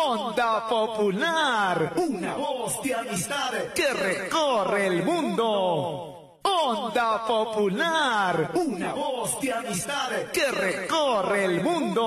Onda Popular, una voz de amistad que recorre el mundo. Onda Popular, una voz de amistad que recorre el mundo.